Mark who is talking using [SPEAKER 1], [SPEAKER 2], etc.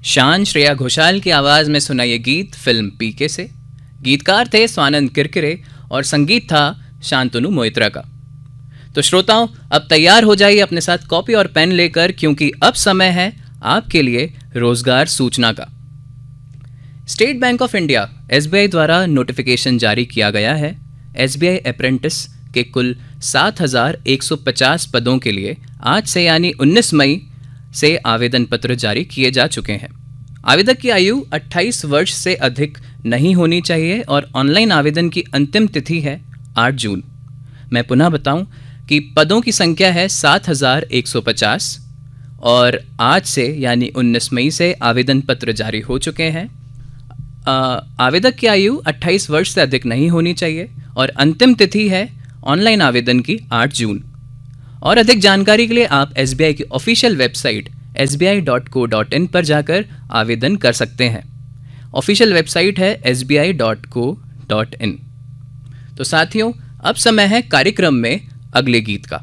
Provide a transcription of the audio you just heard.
[SPEAKER 1] शान श्रेया घोषाल की आवाज में सुना ये गीत फिल्म पीके से। गीतकार थे स्वानंद किरकिरे और संगीत था शांतनु मोइत्रा का। तो श्रोताओं, अब तैयार हो जाइए अपने साथ कॉपी और पेन लेकर, क्योंकि अब समय है आपके लिए रोजगार सूचना का। State bank of India SBI द्वारा नोटिफिकेशन जारी किया गया है। एसबीआई अप्रेंटिस के कुल 7,150 पदों के लिए आज से यानी 19 मई से आवेदन पत्र जारी किए जा चुके हैं। आवेदक की आयु 28 वर्ष से अधिक नहीं होनी चाहिए और ऑनलाइन आवेदन की अंतिम तिथि है 8 जून। मैं पुनः बताऊं कि पदों की संख्या है 7,150 और आज से यानी 19 मई से आवेदन पत्र जारी हो चुके हैं। आवेदक की आयु 28 वर्ष से अधिक नहीं होनी चाहिए और अंतिम तिथि है ऑनलाइन आवेदन की 8 जून। और अधिक जानकारी के लिए आप एसबीआई की ऑफिशियल वेबसाइट sbi.co.in पर जाकर आवेदन कर सकते हैं। ऑफिशियल वेबसाइट है sbi.co.in। तो साथियों, अब समय है कार्यक्रम में अगले गीत का।